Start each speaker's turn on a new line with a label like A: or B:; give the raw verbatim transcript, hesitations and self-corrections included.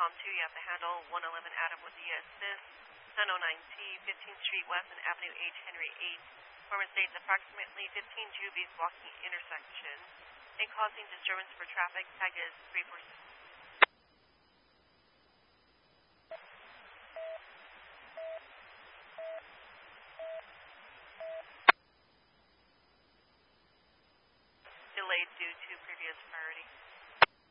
A: COM two, you have to handle one eleven Adam with the assist, nine oh nine T, fifteenth Street West and Avenue H, Henry eight. Informant states approximately fifteen Juvies blocking intersection and causing disturbance for traffic. Tag is three four six. Delayed due to previous priority.